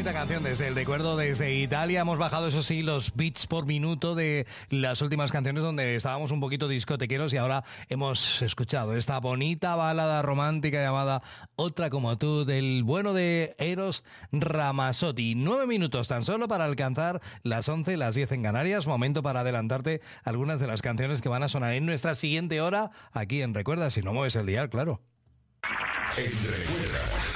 bonita canción desde el recuerdo desde Italia. Hemos bajado, eso sí, los beats por minuto de las últimas canciones donde estábamos un poquito discotequeros y ahora hemos escuchado esta bonita balada romántica llamada Otra como tú, del bueno de Eros Ramazzotti. 9 minutos tan solo para alcanzar las 11, las 10 en Canarias. Momento para adelantarte algunas de las canciones que van a sonar en nuestra siguiente hora aquí en Recuerda, si no mueves el dial, claro. En Recuerda.